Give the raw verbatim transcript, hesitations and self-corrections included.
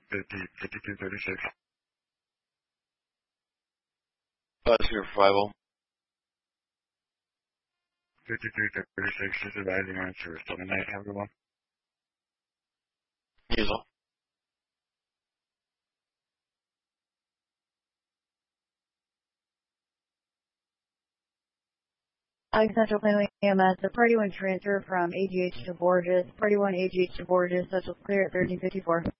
fifty, fifty-two thirty-six. Oscar Survival. fifty-three thirty-six, just advising on service. Till midnight, have a good one. Diesel. I Central Planning E M S, the Party one transfer from A G H to Borges. Party one A G H to Borges, social clear at thirteen fifty-four.